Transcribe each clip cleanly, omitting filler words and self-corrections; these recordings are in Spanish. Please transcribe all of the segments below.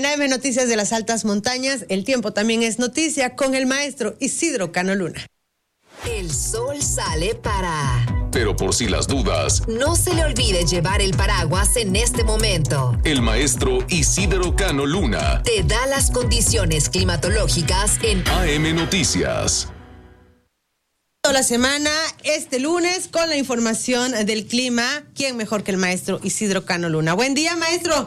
En AM Noticias de las Altas Montañas, el tiempo también es noticia con el maestro Isidro Cano Luna. El sol sale para... Pero por si las dudas, no se le olvide llevar el paraguas en este momento. El maestro Isidro Cano Luna te da las condiciones climatológicas en AM Noticias. Toda la semana, este lunes, con la información del clima. ¿Quién mejor que el maestro Isidro Cano Luna? Buen día, maestro.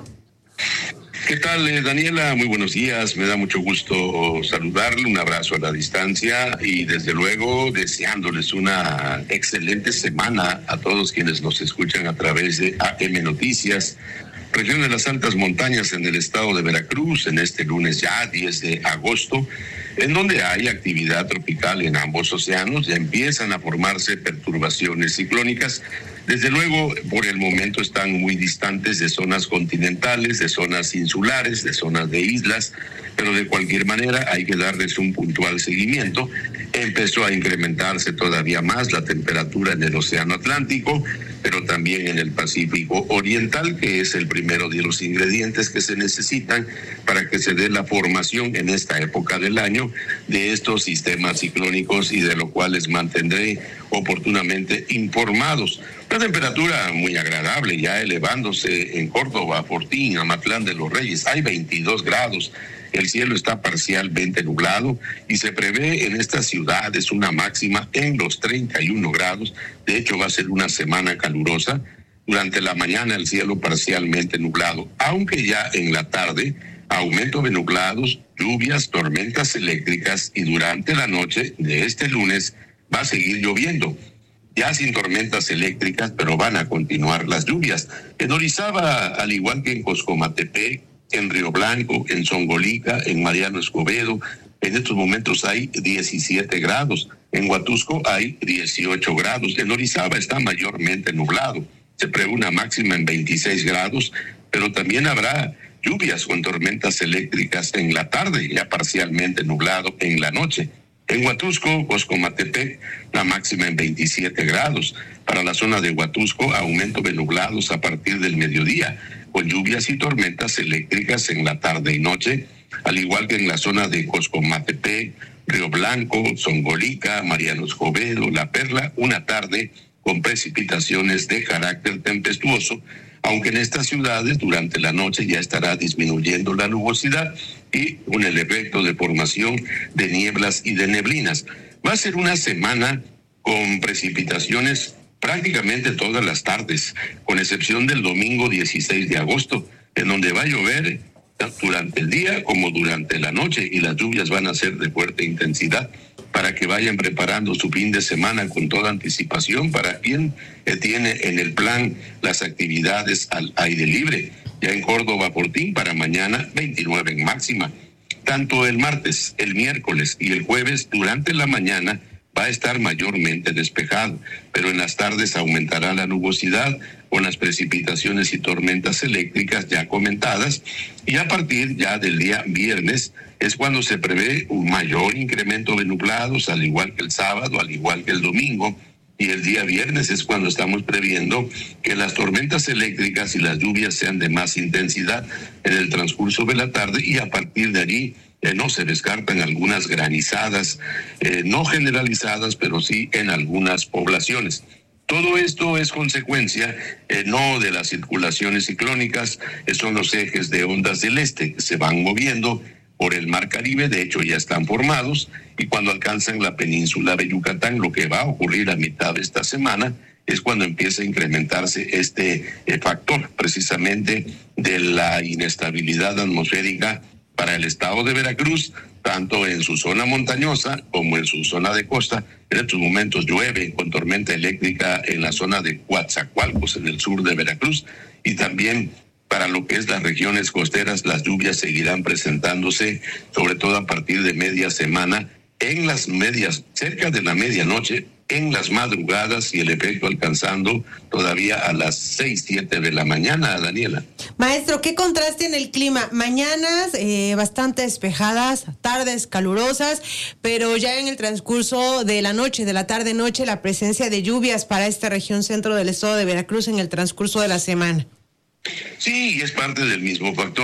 ¿Qué tal, Daniela? Muy buenos días. Me da mucho gusto saludarle. Un abrazo a la distancia y desde luego deseándoles una excelente semana a todos quienes nos escuchan a través de AM Noticias. Región de las Altas Montañas en el estado de Veracruz, en este lunes ya 10 de agosto, en donde hay actividad tropical en ambos océanos. Ya empiezan a formarse perturbaciones ciclónicas. Desde luego, por el momento están muy distantes de zonas continentales, de zonas insulares, de zonas de islas, pero de cualquier manera hay que darles un puntual seguimiento. Empezó a incrementarse todavía más la temperatura en el Océano Atlántico, pero también en el Pacífico Oriental, que es el primero de los ingredientes que se necesitan para que se dé la formación en esta época del año de estos sistemas ciclónicos, y de lo cual les mantendré oportunamente informados. Una temperatura muy agradable, ya elevándose en Córdoba, Fortín, Amatlán de los Reyes. Hay 22 grados. El cielo está parcialmente nublado y se prevé en estas ciudades una máxima en los 31 grados. De hecho, va a ser una semana calurosa. Durante la mañana el cielo parcialmente nublado, aunque ya en la tarde aumento de nublados, lluvias, tormentas eléctricas, y durante la noche de este lunes va a seguir lloviendo. Ya sin tormentas eléctricas, pero van a continuar las lluvias. En Orizaba, al igual que en Coscomatepec, en Río Blanco, en Zongolica, en Mariano Escobedo, en estos momentos hay 17 grados. En Huatusco hay 18 grados. En Orizaba está mayormente nublado. Se prevé una máxima en 26 grados, pero también habrá lluvias con tormentas eléctricas en la tarde, ya parcialmente nublado en la noche. En Huatusco, Coscomatepec, la máxima en 27 grados. Para la zona de Huatusco, aumento de nublados a partir del mediodía, con lluvias y tormentas eléctricas en la tarde y noche, al igual que en la zona de Coscomatepec, Río Blanco, Zongolica, Mariano Escobedo, La Perla, una tarde con precipitaciones de carácter tempestuoso, aunque en estas ciudades durante la noche ya estará disminuyendo la nubosidad y con el efecto de formación de nieblas y de neblinas. Va a ser una semana con precipitaciones prácticamente todas las tardes, con excepción del domingo 16 de agosto, en donde va a llover durante el día como durante la noche, y las lluvias van a ser de fuerte intensidad, para que vayan preparando su fin de semana con toda anticipación para quien tiene en el plan las actividades al aire libre. Ya en Córdoba, Fortín, para mañana 29 en máxima. Tanto el martes, el miércoles y el jueves durante la mañana va a estar mayormente despejado, pero en las tardes aumentará la nubosidad con las precipitaciones y tormentas eléctricas ya comentadas, y a partir ya del día viernes es cuando se prevé un mayor incremento de nublados, al igual que el sábado, al igual que el domingo, y el día viernes es cuando estamos previendo que las tormentas eléctricas y las lluvias sean de más intensidad en el transcurso de la tarde, y a partir de allí no se descartan algunas granizadas, no generalizadas, pero sí en algunas poblaciones. Todo esto es consecuencia no de las circulaciones ciclónicas, son los ejes de ondas del este que se van moviendo por el Mar Caribe. De hecho ya están formados, y cuando alcanzan la península de Yucatán, lo que va a ocurrir a mitad de esta semana es cuando empieza a incrementarse este factor precisamente de la inestabilidad atmosférica para el estado de Veracruz, tanto en su zona montañosa como en su zona de costa. En estos momentos llueve con tormenta eléctrica en la zona de Coatzacoalcos, en el sur de Veracruz, y también para lo que es las regiones costeras, las lluvias seguirán presentándose, sobre todo a partir de media semana, en las medias, cerca de la medianoche, en las madrugadas, y el efecto alcanzando todavía a las 6, 7 de la mañana, Daniela. Maestro, ¿qué contraste en el clima? Mañanas bastante despejadas, tardes calurosas, pero ya en el transcurso de la noche, de la tarde-noche, la presencia de lluvias para esta región centro del estado de Veracruz en el transcurso de la semana. Sí, es parte del mismo factor.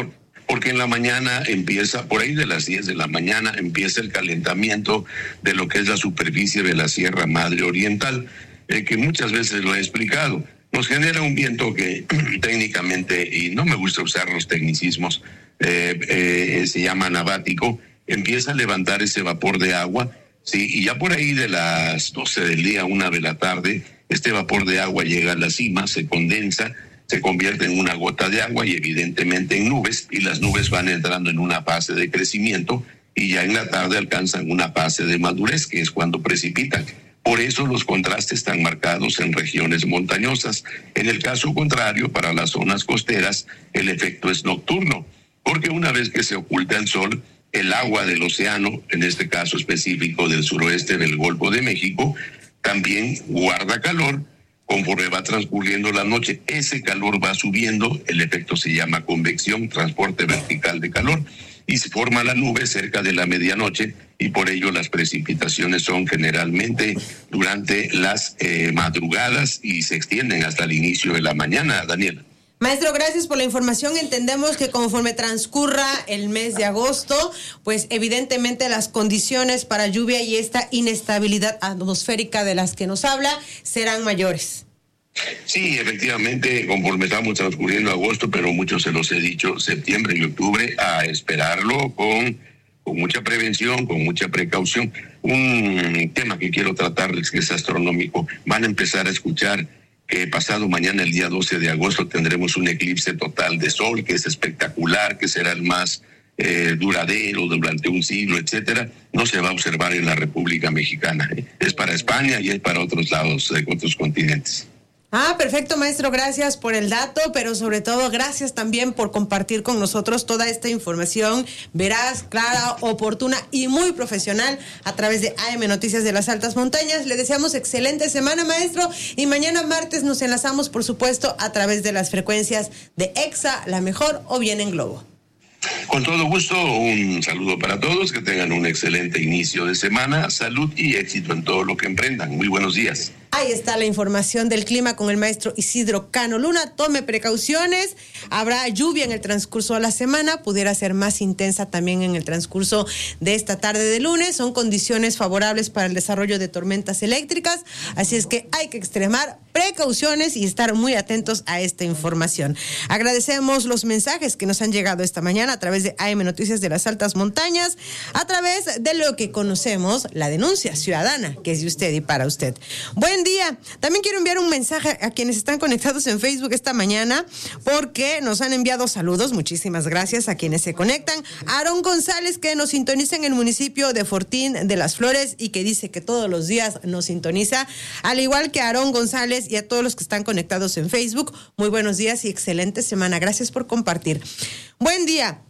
porque en la mañana empieza, por ahí de las 10 de la mañana, empieza el calentamiento de lo que es la superficie de la Sierra Madre Oriental, que muchas veces lo he explicado. Nos genera un viento que técnicamente, y no me gusta usar los tecnicismos, se llama anabático, empieza a levantar ese vapor de agua, ¿sí? Y ya por ahí de las 12 del día, 1 de la tarde, este vapor de agua llega a la cima, se condensa, se convierte en una gota de agua y evidentemente en nubes, y las nubes van entrando en una fase de crecimiento y ya en la tarde alcanzan una fase de madurez, que es cuando precipitan. Por eso los contrastes están marcados en regiones montañosas. En el caso contrario, para las zonas costeras, el efecto es nocturno, porque una vez que se oculta el sol, el agua del océano, en este caso específico del suroeste del Golfo de México, también guarda calor. Conforme va transcurriendo la noche, ese calor va subiendo, el efecto se llama convección, transporte vertical de calor, y se forma la nube cerca de la medianoche, y por ello las precipitaciones son generalmente durante las madrugadas y se extienden hasta el inicio de la mañana, Daniela. Maestro, gracias por la información. Entendemos que conforme transcurra el mes de agosto, pues evidentemente las condiciones para lluvia y esta inestabilidad atmosférica de las que nos habla serán mayores. Sí, efectivamente, conforme estamos transcurriendo agosto, pero muchos se los he dicho, septiembre y octubre, a esperarlo con mucha prevención, con mucha precaución. Un tema que quiero tratarles que es astronómico. Van a empezar a escuchar que pasado mañana, el día 12 de agosto, tendremos un eclipse total de sol, que es espectacular, que será el más duradero durante un siglo, etcétera. No se va a observar en la República Mexicana. Es para España y es para otros lados, otros continentes. Perfecto, maestro, gracias por el dato, pero sobre todo gracias también por compartir con nosotros toda esta información veraz, clara, oportuna y muy profesional a través de AM Noticias de las Altas Montañas. Le deseamos excelente semana, maestro, y mañana martes nos enlazamos, por supuesto, a través de las frecuencias de EXA, La Mejor o bien en Globo. Con todo gusto, un saludo para todos, que tengan un excelente inicio de semana, salud y éxito en todo lo que emprendan. Muy buenos días. Ahí está la información del clima con el maestro Isidro Cano Luna. Tome precauciones. Habrá lluvia en el transcurso de la semana. Pudiera ser más intensa también en el transcurso de esta tarde de lunes. Son condiciones favorables para el desarrollo de tormentas eléctricas. Así es que hay que extremar precauciones y estar muy atentos a esta información. Agradecemos los mensajes que nos han llegado esta mañana a través de AM Noticias de las Altas Montañas, a través de lo que conocemos, la denuncia ciudadana, que es de usted y para usted. Buen día. También quiero enviar un mensaje a quienes están conectados en Facebook esta mañana, porque nos han enviado saludos. Muchísimas gracias a quienes se conectan. Aarón González, que nos sintoniza en el municipio de Fortín de las Flores y que dice que todos los días nos sintoniza, al igual que Aarón González y a todos los que están conectados en Facebook. Muy buenos días y excelente semana. Gracias por compartir. Buen día.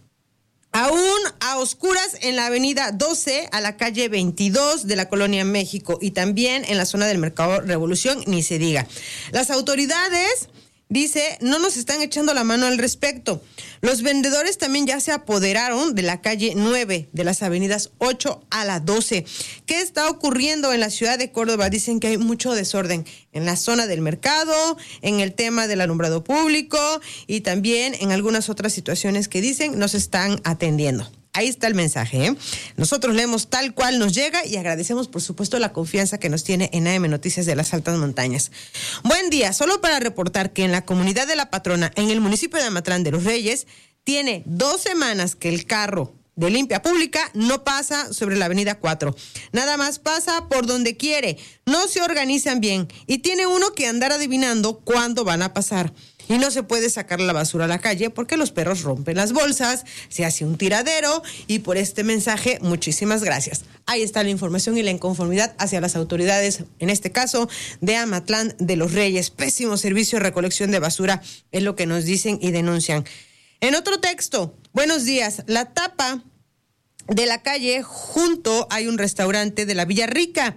Aún a oscuras en la avenida 12 a la calle 22 de la Colonia México y también en la zona del Mercado Revolución, ni se diga. Las autoridades, dice, no nos están echando la mano al respecto. Los vendedores también ya se apoderaron de la calle 9, de las avenidas 8 a la 12. ¿Qué está ocurriendo en la ciudad de Córdoba? Dicen que hay mucho desorden en la zona del mercado, en el tema del alumbrado público y también en algunas otras situaciones que dicen no se están atendiendo. Ahí está el mensaje, ¿eh? Nosotros leemos tal cual nos llega y agradecemos, por supuesto, la confianza que nos tiene en AM Noticias de las Altas Montañas. Buen día, solo para reportar que en la comunidad de La Patrona, en el municipio de Amatlán de los Reyes, tiene 2 semanas que el carro de limpia pública no pasa sobre la avenida 4. Nada más pasa por donde quiere. No se organizan bien y tiene uno que andar adivinando cuándo van a pasar. Y no se puede sacar la basura a la calle porque los perros rompen las bolsas, se hace un tiradero y por este mensaje, muchísimas gracias. Ahí está la información y la inconformidad hacia las autoridades, en este caso de Amatlán de los Reyes. Pésimo servicio de recolección de basura es lo que nos dicen y denuncian. En otro texto, buenos días, la tapa de la calle junto hay un restaurante de la Villa Rica.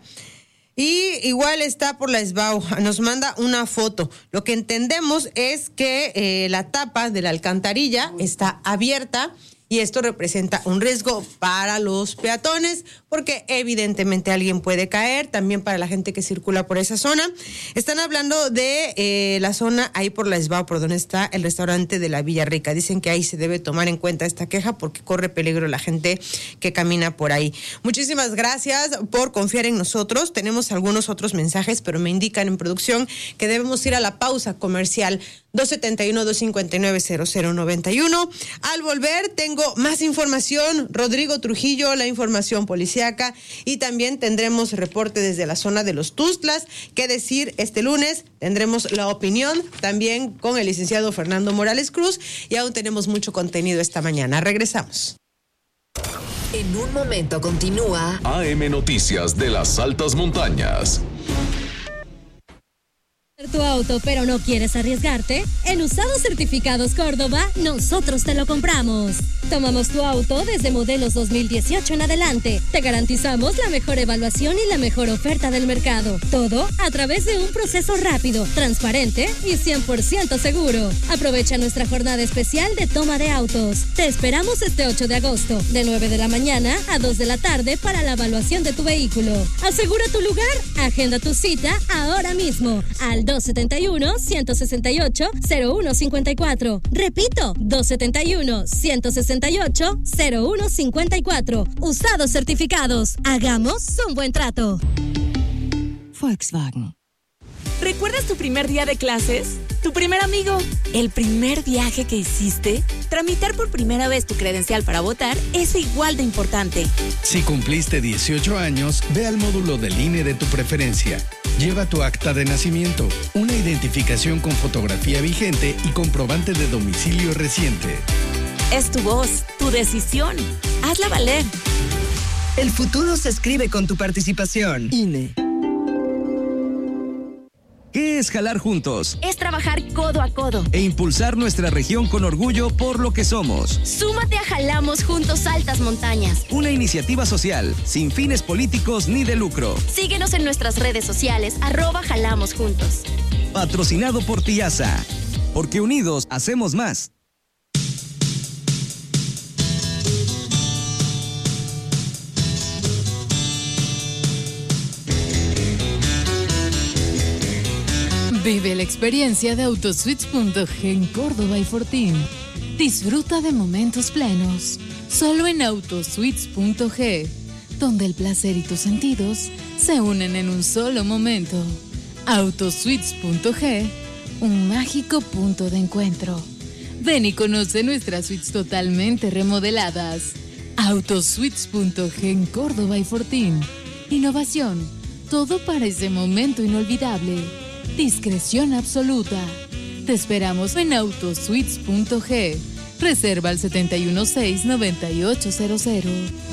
Y igual está por la SBAU, nos manda una foto. Lo que entendemos es que la tapa de la alcantarilla está abierta y esto representa un riesgo para los peatones porque evidentemente alguien puede caer, también para la gente que circula por esa zona. Están hablando de la zona ahí por la Esbao, por donde está el restaurante de la Villa Rica. Dicen que ahí se debe tomar en cuenta esta queja porque corre peligro la gente que camina por ahí. Muchísimas gracias por confiar en nosotros. Tenemos algunos otros mensajes, pero me indican en producción que debemos ir a la pausa comercial. 271-259-0091. Al volver tengo más información. Rodrigo Trujillo, la información policíaca, y también tendremos reporte desde la zona de los Tuxtlas. ¿Qué decir este lunes? Tendremos la opinión también con el licenciado Fernando Morales Cruz y aún tenemos mucho contenido esta mañana. Regresamos. En un momento continúa AM Noticias de las Altas Montañas. Tu auto, pero no quieres arriesgarte? En Usados Certificados Córdoba, nosotros te lo compramos. Tomamos tu auto desde modelos 2018 en adelante. Te garantizamos la mejor evaluación y la mejor oferta del mercado. Todo a través de un proceso rápido, transparente y 100% seguro. Aprovecha nuestra jornada especial de toma de autos. Te esperamos este 8 de agosto, de 9 de la mañana a 2 de la tarde para la evaluación de tu vehículo. Asegura tu lugar, agenda tu cita ahora mismo al 271-168-0154. Repito, 271-168-0154. Usados Certificados. Hagamos un buen trato. Volkswagen. ¿Recuerdas tu primer día de clases? ¿Tu primer amigo? ¿El primer viaje que hiciste? Tramitar por primera vez tu credencial para votar es igual de importante. Si cumpliste 18 años, ve al módulo del INE de tu preferencia. Lleva tu acta de nacimiento, una identificación con fotografía vigente y comprobante de domicilio reciente. Es tu voz, tu decisión. Hazla valer. El futuro se escribe con tu participación. INE. ¿Qué es jalar juntos? Es trabajar codo a codo e impulsar nuestra región con orgullo por lo que somos. Súmate a Jalamos Juntos Altas Montañas. Una iniciativa social, sin fines políticos ni de lucro. Síguenos en nuestras redes sociales, @Jalamos Juntos. Patrocinado por Tiasa. Porque unidos hacemos más. Vive la experiencia de Autosuites.g en Córdoba y Fortín. Disfruta de momentos plenos, solo en Autosuites.g, donde el placer y tus sentidos se unen en un solo momento. Autosuites.g, un mágico punto de encuentro. Ven y conoce nuestras suites totalmente remodeladas. Autosuites.g en Córdoba y Fortín. Innovación, todo para ese momento inolvidable. Discreción absoluta. Te esperamos en Autosuites.g. Reserva al 716-9800.